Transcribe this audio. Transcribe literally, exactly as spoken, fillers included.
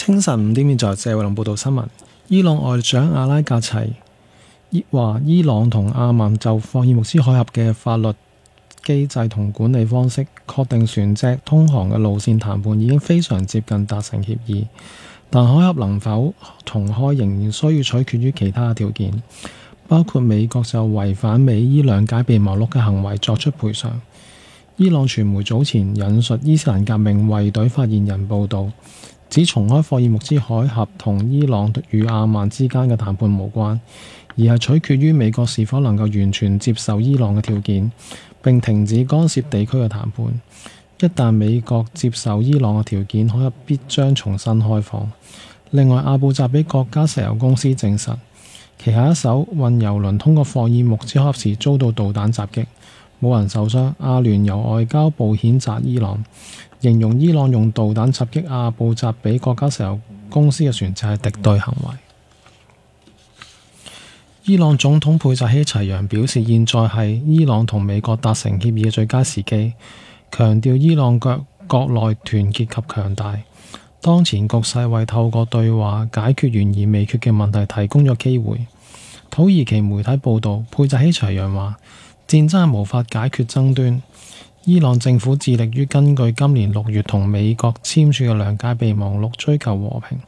清晨五點現在謝偉龍報道新聞。伊朗外長阿拉格齊話，伊朗同阿曼就霍爾木茲海峽嘅法律機制同管理方式，確定船隻通航嘅路線談判已經非常接近達成協議，但海峽能否重開仍然需要取決於其他嘅條件，包括美國就違反美伊兩解備忘錄嘅行為作出賠償。伊朗傳媒早前引述伊斯蘭革命衛隊發言人報導，指重開霍爾木茲海峽同伊朗與阿曼之間嘅談判無關，而係取決於美國是否能夠完全接受伊朗嘅條件，並停止干涉地區嘅談判。一旦美國接受伊朗嘅條件，海峽必將重新開放。另外，阿布扎比國家石油公司證實，旗下一艘運油輪通過霍爾木茲海峽時遭到導彈襲擊，冇人受傷。阿聯酋外交部譴責伊朗，形容伊朗用導彈襲擊阿布扎比國家石油公司嘅船隻係敵對行為。伊朗總統佩扎希齊揚表示，現在係伊朗同美國達成協議嘅最佳時機，強調伊朗國國內團結及強大。當前局勢為透過對話解決懸而未決嘅問題提供咗機會。土耳其媒體報導，佩扎希齊揚話，戰爭係無法解決爭端。伊朗政府致力於根據今年六月同美國簽署嘅兩解備忘錄追求和平。